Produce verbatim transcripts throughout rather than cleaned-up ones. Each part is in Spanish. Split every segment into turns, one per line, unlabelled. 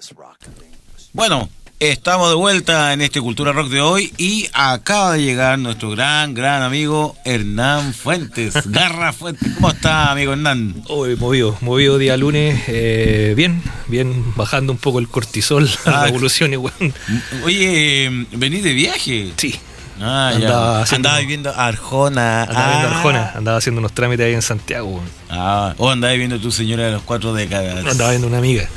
Bueno, estamos de vuelta en este Cultura Rock de hoy y acaba de llegar nuestro gran, gran amigo Hernán Fuentes. Garra Fuentes, ¿cómo está, amigo Hernán?
Hoy movido, movido día lunes, eh, bien, bien, bajando un poco el cortisol,
Ah,
la evolución igual.
Oye, ¿venís de viaje?
Sí.
Ah,
Andaba
ya.
haciendo-
Andaba viviendo Arjona.
Andaba viendo
Ah.
Arjona, andaba haciendo unos trámites ahí en Santiago, weón.
Ah, o andaba viendo tu señora de las cuatro décadas.
Andaba viendo una amiga.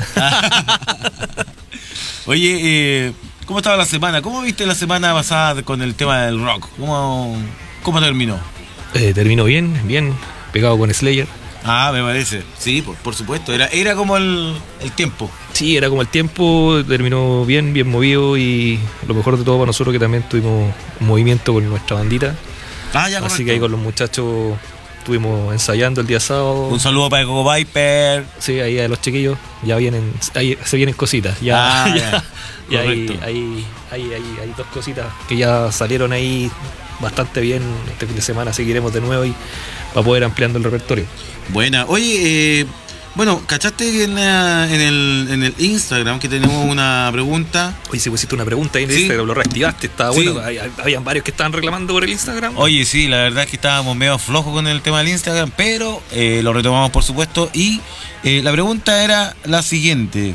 Oye, eh, ¿cómo estaba la semana? ¿Cómo viste la semana pasada con el tema del rock? ¿Cómo, cómo terminó?
Eh, terminó bien, bien, pegado con Slayer.
Ah, me parece. Sí, por, por supuesto. Era, era como el, el tiempo.
Sí, era como el tiempo, terminó bien, bien movido y lo mejor de todo para nosotros que también tuvimos un movimiento con nuestra bandita.
Ah, ya,
Así
correcto.
que ahí con los muchachos estuvimos ensayando el día sábado.
Un saludo para Coco Viper.
Sí, ahí a los chiquillos ya vienen, ahí se vienen cositas. Ya,
Ah,
ya,
ya.
ya hay,
Correcto.
hay, hay, hay, hay dos cositas que ya salieron ahí bastante bien. Este fin de semana seguiremos de nuevo y para poder ampliando el repertorio.
Buena. Oye, eh, bueno, ¿cachaste que en, la- en, el, en el Instagram que tenemos una pregunta?
Hoy se pusiste una pregunta ahí en
Sí.
Instagram, lo reactivaste, estaba
Sí.
bueno. Hay- hay- Habían varios que estaban reclamando por el Instagram.
Oye, sí, la verdad es que estábamos medio flojos con el tema del Instagram, pero eh, lo retomamos por supuesto. Y eh, la pregunta era la siguiente.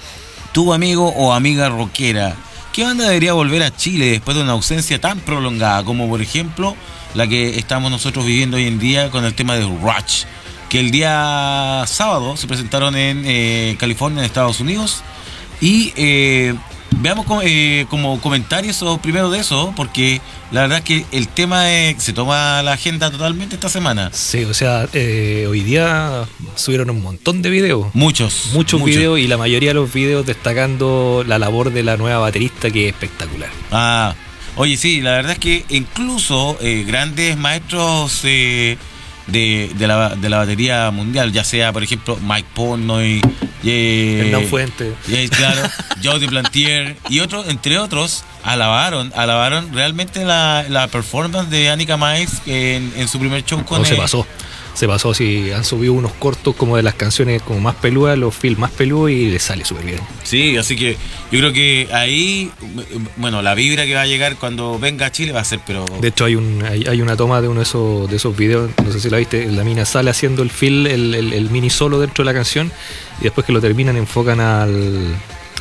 Tu amigo o amiga rockera, ¿qué banda debería volver a Chile después de una ausencia tan prolongada como por ejemplo la que estamos nosotros viviendo hoy en día con el tema de Rush? Que el día sábado se presentaron en eh, California, en Estados Unidos. Y eh, veamos como, eh, como comentarios o primero de eso, porque la verdad es que el tema eh, se toma la agenda totalmente esta semana.
Sí, o sea, eh, hoy día subieron un montón de videos.
Muchos.
Muchos videos y la mayoría de los videos destacando la labor de la nueva baterista, que es espectacular.
Ah, oye, sí, la verdad es que incluso eh, grandes maestros eh, de, de, la, de la batería mundial, ya sea, por ejemplo, Mike Portnoy, eh,
Hernán Fuentes.
eh, claro, Jody Plantier y otros, entre otros, alabaron, alabaron realmente la, la performance de Annika Miles en, en su primer show con
No, se
eh,
pasó. Se pasó, sí, han subido unos cortos como de las canciones como más peludas, los films más peludos y les sale súper bien.
Sí, así que yo creo que ahí, bueno, la vibra que va a llegar cuando venga a Chile va a ser, pero...
De hecho hay un hay, hay una toma de uno de esos de esos videos, no sé si la viste, la mina sale haciendo el fill, el, el, el mini solo dentro de la canción y después que lo terminan enfocan al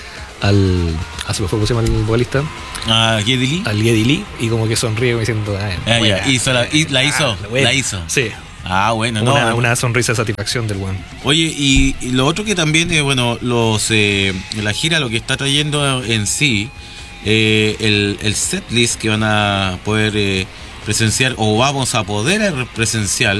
al ah, se me fue cómo se llama el vocalista,
Ah, Geddy Lee.
al Geddy Lee, y como que sonríe como diciendo ah,
Ah,
buena,
ya, hizo la, y- la hizo,
ah, buena.
la hizo.
Sí,
Ah, bueno, no.
una,
no.
una sonrisa de satisfacción del weón.
Oye, y, y lo otro que también, eh, bueno, los eh, la gira lo que está trayendo en sí, eh, el, el setlist que van a poder eh, presenciar, o vamos a poder presenciar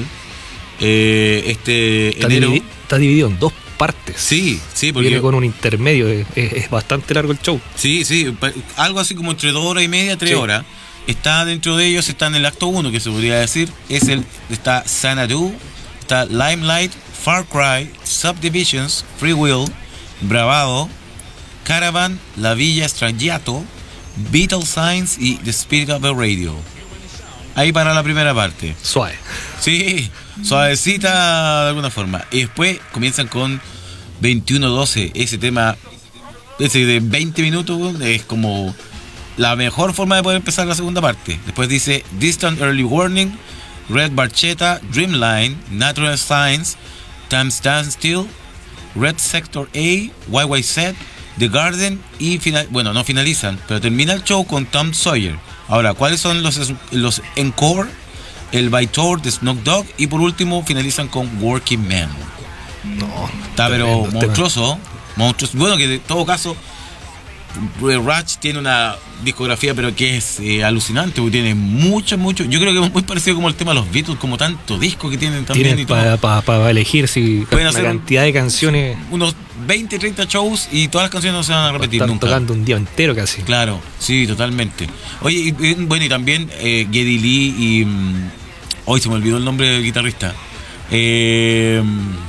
eh, este
Está,
enero.
dividi- está dividido en dos partes.
Sí, sí, porque...
Viene con un intermedio, es, es- es bastante largo el show.
Sí, sí, pa- algo así como entre dos horas y media, tres
Sí.
horas. Está dentro de ellos, está en el acto uno, que se podría decir. Es el, está Xanadu, está Limelight, Far Cry, Subdivisions, Free Will, Bravado, Caravan, La Villa Strangiato, Beetle Signs y The Spirit of the Radio. Ahí para la primera parte.
Suave.
Sí, suavecita de alguna forma. Y después comienzan con veintiuno doce. Ese tema, ese de veinte minutos, weón, es como la mejor forma de poder empezar la segunda parte. Después dice Distant Early Warning, Red Barchetta, Dreamline, Natural Signs, Time Stand Still, Red Sector A, Y Y Z, The Garden y final, bueno, no finalizan, pero termina el show con Tom Sawyer. Ahora, ¿cuáles son los, los encore? El By Tour de Snoop Dogg y por último finalizan con Working Man.
No,
Está pero
tremendo el tema.
monstruoso, monstruoso. Bueno, que de todo caso Rush tiene una discografía pero que es eh, alucinante, porque tiene mucho, mucho. Yo creo que es muy parecido como el tema de los Beatles, como tanto disco que tienen también.
Tienen
y todo.
para pa, pa elegir si
Pueden
una
hacer
cantidad de canciones.
Unos veinte, treinta shows y todas las canciones no se van a repetir
Están
nunca.
tocando un día entero casi.
Claro, sí, totalmente. Oye, y, y, bueno, y también eh, Geddy Lee y... mm, hoy se me olvidó el nombre del guitarrista. Eh,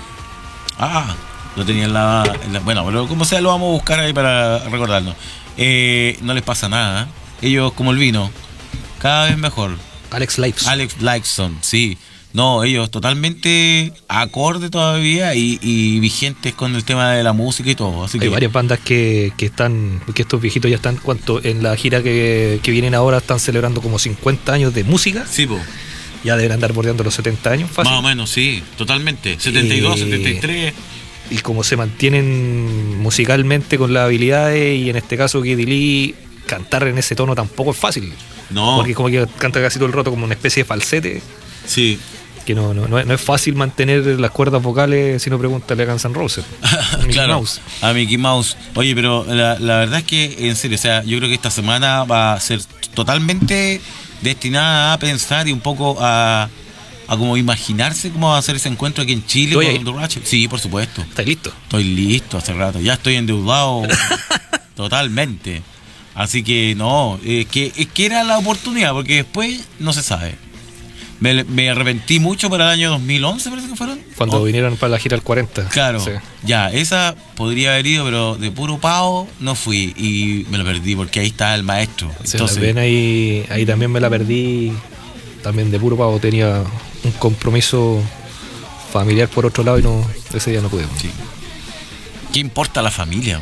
ah, lo tenía en la, en la... Bueno, pero como sea lo vamos a buscar ahí para recordarnos. Eh, no les pasa nada. Ellos como el vino, cada vez mejor.
Alex Lifes.
Alex Lifeson, sí. No, ellos totalmente acorde todavía y, y vigentes con el tema de la música y todo. Así
Hay
que
varias bandas que, que están, que estos viejitos ya están, ¿cuánto? En la gira que, que vienen ahora están celebrando como cincuenta años de música.
sí, po.
Ya deben andar bordeando los setenta años, fácil.
Más o menos, sí, totalmente. setenta y dos,
Y-
setenta y tres.
Y como se mantienen musicalmente con las habilidades, y en este caso Geddy Lee, cantar en ese tono tampoco es fácil.
No,
Porque como que canta casi todo el rato como una especie de falsete,
sí.
que no, no, no, es, no es fácil mantener las cuerdas vocales, si no pregúntale a Guns N' Roses. Mickey
Claro,
Mouse.
a Mickey Mouse. Oye, pero la, la verdad es que, en serio, o sea, yo creo que esta semana va a ser totalmente destinada a pensar y un poco a, a como imaginarse cómo va a ser ese encuentro aquí en Chile
Oye.
con The Ratchet. Sí, por supuesto.
¿Estáis listos?
Estoy listo hace rato. Ya estoy endeudado totalmente. Así que no, eh, que, es que era la oportunidad, porque después no se sabe. Me, me arrepentí mucho para el año dos mil once, parece que fueron.
Cuando
Oh,
vinieron para la gira al cuarenta.
Claro,
Sí.
ya, esa podría haber ido, pero de puro pavo no fui y me lo perdí porque ahí está el maestro.
Sí,
Entonces,
también ahí, ahí también me la perdí. También de puro pavo tenía un compromiso familiar por otro lado y no, ese día no pude.
sí. ¿Qué importa la familia?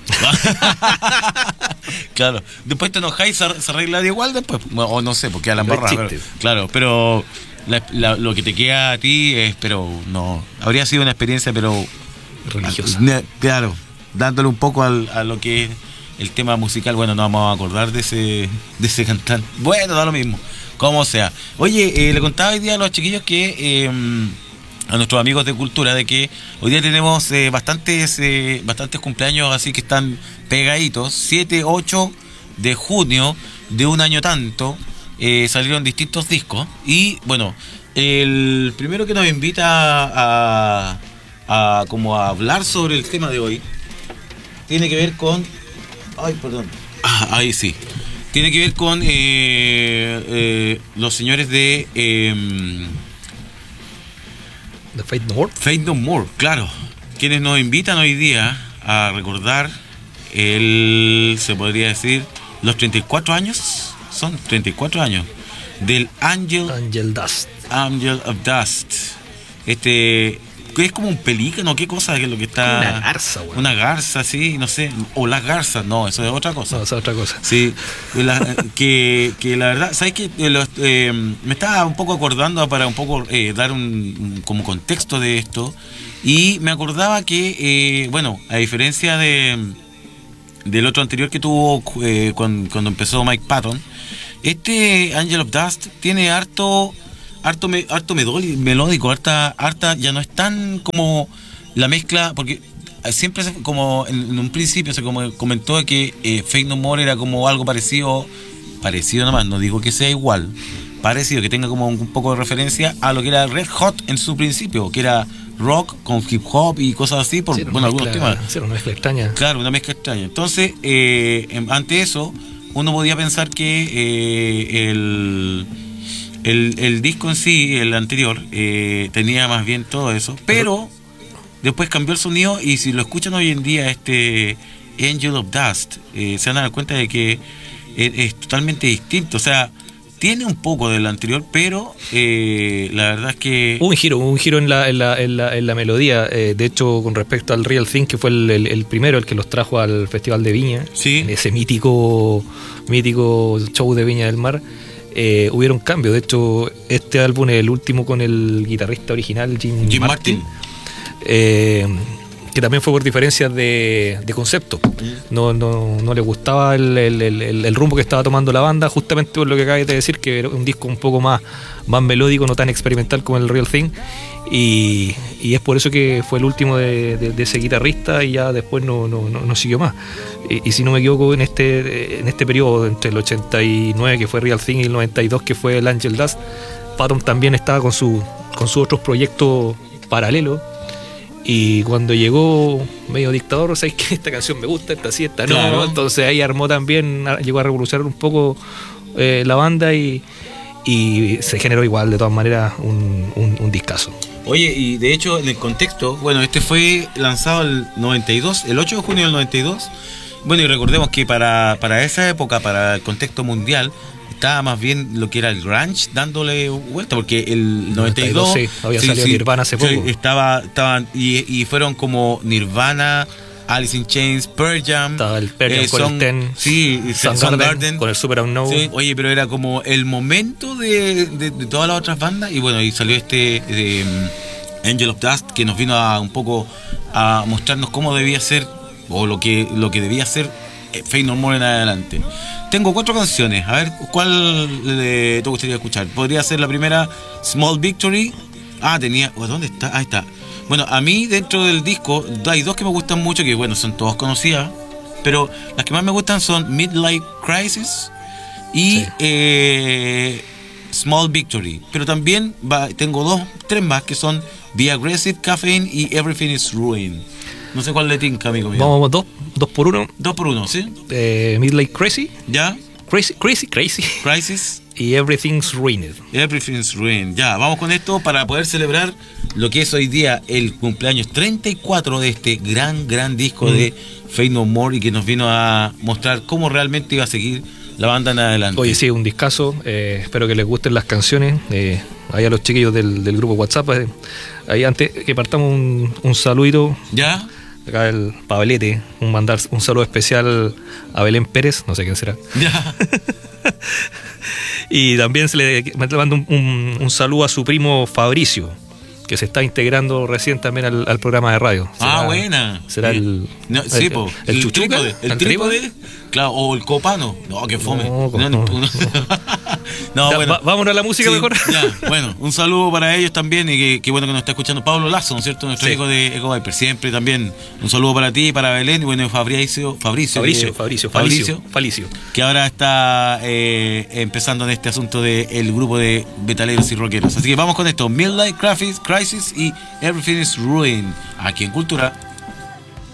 Claro, después te enojáis y se, se arregla de igual después, o no sé, porque a la
No es
embarrada, pero-
chiste.
claro, pero la- la- lo que te queda a ti es, pero no, habría sido una experiencia, pero
Religiosa.
Ne- Claro, dándole un poco al, a lo que es el tema musical. Bueno, no vamos a acordar de ese de ese cantante. Bueno, da lo mismo, como sea. Oye, eh, le contaba hoy día a los chiquillos que eh, a nuestros amigos de cultura de que hoy día tenemos eh, bastantes eh, bastantes cumpleaños así que están pegaditos. siete, ocho de junio de un año tanto eh, salieron distintos discos y bueno, el primero que nos invita a a como a hablar sobre el tema de hoy tiene que ver con ay perdón ah, ahí sí tiene que ver con eh, eh, los señores de eh,
The Fate No More.
Fate No More, claro, quienes nos invitan hoy día a recordar el, se podría decir, los treinta y cuatro años, son treinta y cuatro años del Angel
Angel Dust.
Angel of Dust. Este, que es como un pelícano, ¿qué cosa es lo que está?
Una garza, weón.
Una garza, sí, no sé. O las garzas, no, eso es otra cosa.
No, esa es otra cosa.
Sí, la- que, que la verdad, ¿sabes qué? Eh, los- eh, me estaba un poco acordando para un poco eh, dar un, un como contexto de esto. Y me acordaba que, eh, bueno, a diferencia de del otro anterior que tuvo eh, cuando, cuando empezó Mike Patton, este Angel of Dust tiene harto harto me- harto medoli- melódico, harta harta ya no es tan como la mezcla, porque siempre se- como en, en un principio se como comentó que eh, Fate No More era como algo parecido parecido nomás, no digo que sea igual, parecido, que tenga como un, un poco de referencia a lo que era Red Hot en su principio, que era rock con hip hop y cosas así, por
Sí, era
bueno,
una
algunos
mezcla-
temas.
sí, era una mezcla extraña.
Claro, una mezcla extraña. Entonces, eh, em- ante eso, uno podía pensar que eh, el, el, el disco en sí, el anterior, eh, tenía más bien todo eso, pero después cambió el sonido y si lo escuchan hoy en día, este Angel of Dust, eh, se van a dar cuenta de que es, es totalmente distinto. O sea, tiene un poco del anterior, pero eh, la verdad es que...
Hubo un giro, hubo un giro en la, en la, en la, en la melodía. Eh, de hecho, con respecto al Real Thing, que fue el, el, el primero, el que los trajo al Festival de Viña,
Sí.
en ese mítico, mítico show de Viña del Mar, eh, hubieron cambios. De hecho, este álbum es el último con el guitarrista original, Jim,
Jim
Martin.
Martin.
Eh, que también fue por diferencias de, de concepto. No, no, no le gustaba el, el, el, el rumbo que estaba tomando la banda, justamente por lo que acabas de decir, que era un disco un poco más, más melódico, no tan experimental como el Real Thing. Y, y es por eso que fue el último de, de, de ese guitarrista y ya después no, no, no, no siguió más. Y, y si no me equivoco, en este, en este periodo, entre el ochenta y nueve que fue Real Thing y el noventa y dos que fue el Angel Dust, Patton también estaba con, su, con sus otros proyectos paralelos. Y cuando llegó medio dictador, ¿sabes qué? Esta canción me gusta, esta sí, esta no.
Claro.
Entonces ahí armó también, llegó a revolucionar un poco eh, la banda y, y se generó igual, de todas maneras, un, un, un discazo.
Oye, y de hecho, en el contexto, bueno, este fue lanzado el noventa y dos, el ocho de junio del noventa y dos. Bueno, y recordemos que para, para esa época, para el contexto mundial, estaba más bien lo que era el grunge dándole vuelta, porque el noventa y dos,
noventa y dos sí, había
sí,
salido
sí,
Nirvana hace
sí,
poco.
estaba, estaban, y, y fueron como Nirvana, Alice in Chains, Pearl Jam.
Estaba el Pearl Jam
eh,
con
Son-
el Ten,
sí,
Soundgarden,
Soundgarden.
con el Super Unknown.
Sí, oye, pero era como el momento de, de, de todas las otras bandas. Y bueno, y salió este de, um, Angel of Dust, que nos vino a un poco a mostrarnos cómo debía ser, o lo que, lo que debía ser eh, Faith No More en adelante. Tengo cuatro canciones, a ver cuál le, te gustaría escuchar. Podría ser la primera, Small Victory. Ah, tenía, oh, ¿dónde está? Ahí está. Bueno, a mí dentro del disco hay dos que me gustan mucho, que bueno, son todas conocidas, pero las que más me gustan son Midlife Crisis y
Sí.
eh, Small Victory. Pero también va, tengo dos, tres más que son Be Aggressive, Caffeine y Everything is Ruined. No sé cuál le tinca, amigo mío.
Vamos dos, dos por uno.
Dos por uno, ¿sí?
Eh, Midlife Crazy,
¿Ya?
Crazy, Crazy, Crazy
Crisis,
y Everything's Ruined.
Everything's Ruined. Ya, vamos con esto para poder celebrar lo que es hoy día el cumpleaños treinta y cuatro de este gran, gran disco
Mm.
de Faith No More, y que nos vino a mostrar cómo realmente iba a seguir la banda en adelante.
Oye, sí, un discazo. Eh, espero que les gusten las canciones. Eh, ahí a los chiquillos del, del grupo WhatsApp. eh, ahí antes que partamos un, un saludito.
¿Ya?
Acá el Pablete, un mandar un saludo especial a Belén Pérez, no sé quién será.
¿Ya?
Y también se le me mando un, un, un saludo a su primo Fabricio, que se está integrando recién también al, al programa de radio.
Ah, buena.
Será
Sí.
el,
No, sí,
el,
po.
el Chuchuca,
trípode. El
el
trípode. Claro, o el copano. No, que fome.
No,
No,
no.
no. No,
Ya,
bueno.
va- vámonos a la música
Sí,
mejor.
ya, bueno, un saludo para ellos también, y que, que bueno que nos está escuchando Pablo Lazo, ¿no es cierto? Nuestro
Sí.
hijo de Eco Viper. Siempre también un saludo para ti, para Belén, y bueno, Fabricio, Fabricio,
Fabricio,
que,
Fabricio,
Fabricio,
Fabricio, Fabricio.
que ahora está eh, empezando en este asunto del grupo de metaleros y rockeros. Así que vamos con esto: Midlife Crisis, Crisis y Everything is Ruined, aquí en Cultura.